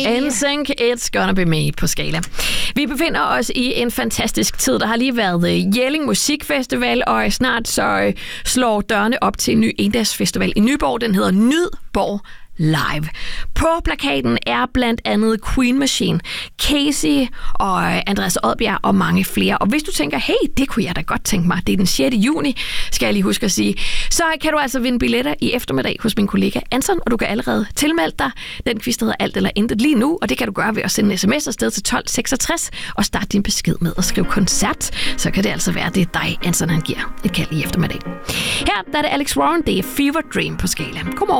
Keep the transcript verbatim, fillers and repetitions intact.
N Sync, It's Gonna Be Me på Skala. Vi befinder os i en fantastisk tid. Der har lige været Jelling Musikfestival, og snart så slår dørene op til en ny endagsfestival i Nyborg. Den hedder Nydborg Live. På plakaten er blandt andet Queen Machine, Casey og Andreas Odbjerg og mange flere. Og hvis du tænker, hey, det kunne jeg da godt tænke mig, det er den sjette juni, skal jeg lige huske at sige, så kan du altså vinde billetter i eftermiddag hos min kollega Anton, og du kan allerede tilmelde dig. Den quiz, der hedder Alt eller Intet lige nu, og det kan du gøre ved at sende en sms afsted til tolv seksogtres og starte din besked med at skrive koncert. Så kan det altså være, det er dig, Anton, han giver et kald i eftermiddag. Her der er det Alex Warren, det er Fever Dream på Skala. Godmorgen.